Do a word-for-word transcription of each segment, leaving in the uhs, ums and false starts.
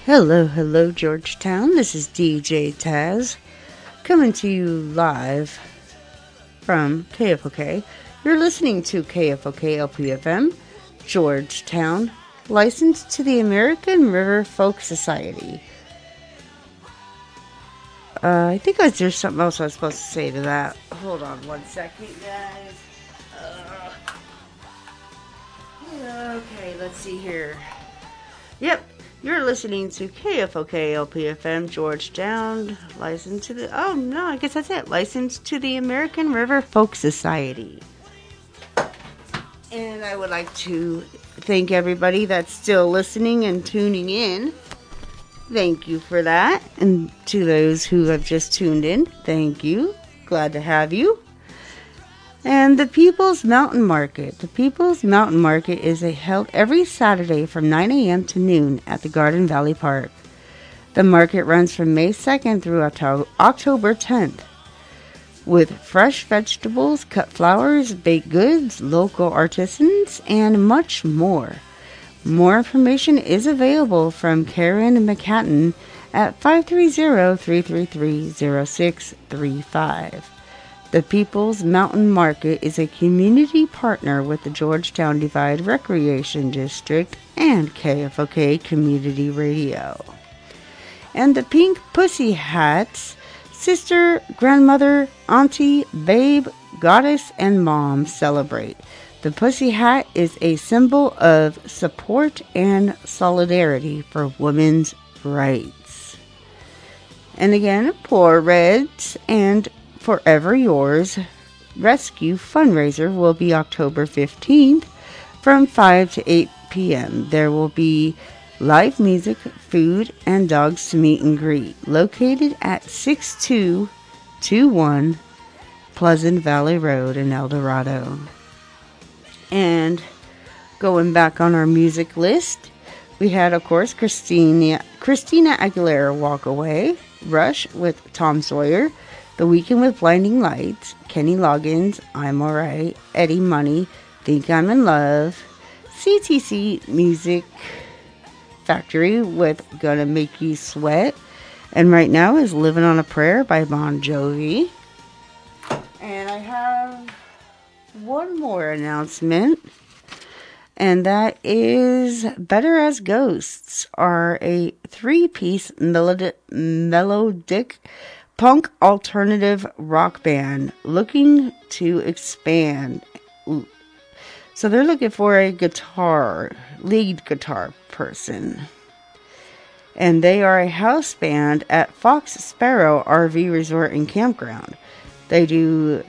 Hello, hello, Georgetown. This is D J Taz coming to you live from K F O K. You're listening to K F O K L P F M, Georgetown, licensed to the American River Folk Society. Uh, I think I, there's something else I was supposed to say to that. Hold on one second, guys. Uh, okay, let's see here. Yep. You're listening to K F O K L P F M Georgetown, licensed to the, oh no, I guess that's it, licensed to the American River Folk Society. And I would like to thank everybody that's still listening and tuning in. Thank you for that. And to those who have just tuned in, thank you. Glad to have you. And the People's Mountain Market. The People's Mountain Market is a, held every Saturday from nine a.m. to noon at the Garden Valley Park. The market runs from May second through October tenth. With fresh vegetables, cut flowers, baked goods, local artisans, and much more. More information is available from Karen McCatton at five three zero, three three three, zero six three five. The People's Mountain Market is a community partner with the Georgetown Divide Recreation District and K F O K Community Radio. And the Pink Pussy Hats, sister, grandmother, auntie, babe, goddess, and mom celebrate. The Pussy Hat is a symbol of support and solidarity for women's rights. And again, Poor Reds and Forever Yours Rescue fundraiser will be October fifteenth from five to eight p.m. There will be live music, food, and dogs to meet and greet. Located at six two two one Pleasant Valley Road in El Dorado. And going back on our music list, we had, of course, Christina, Christina Aguilera, Walk Away, Rush with Tom Sawyer, The Weeknd with Blinding Lights, Kenny Loggins, I'm Alright, Eddie Money, Think I'm in Love, C T C Music Factory with Gonna Make You Sweat, and right now is Living on a Prayer by Bon Jovi. And I have one more announcement, and that is Better as Ghosts are a three-piece melodic, melodic punk alternative rock band looking to expand. So they're looking for a guitar, lead guitar person. And they are a house band at Fox Sparrow R V Resort and Campground. They do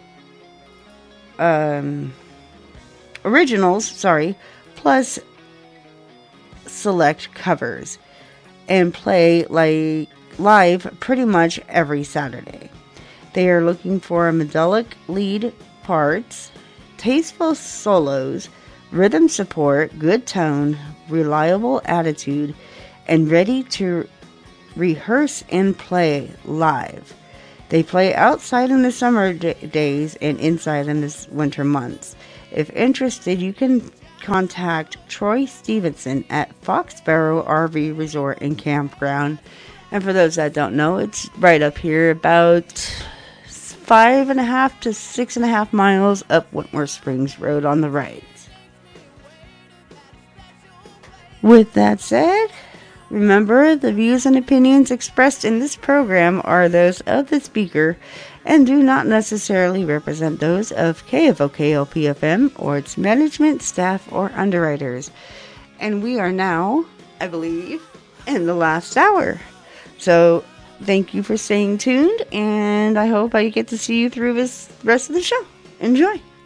um, originals, sorry, plus select covers, and play like live pretty much every Saturday. They are looking for melodic lead parts, tasteful solos, rhythm support, good tone, reliable attitude, and ready to rehearse and play live. They play outside in the summer d- days and inside in the winter months. If interested, you can contact Troy Stevenson at Fox Sparrow R V Resort and Campground. And for those that don't know, it's right up here, about five and a half to six and a half miles up Wentworth Springs Road on the right. With that said, remember, the views and opinions expressed in this program are those of the speaker and do not necessarily represent those of K F O K L P F M or its management, staff, or underwriters. And we are now, I believe, in the last hour. So thank you for staying tuned, and I hope I get to see you through this rest of the show. Enjoy.